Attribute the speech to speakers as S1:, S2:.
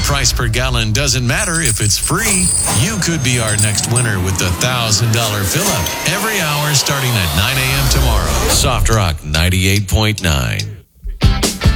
S1: price per gallon doesn't matter if it's free. You could be our next winner with the $1,000 fill-up every hour starting at 9 a.m. tomorrow. Soft Rock 98.9.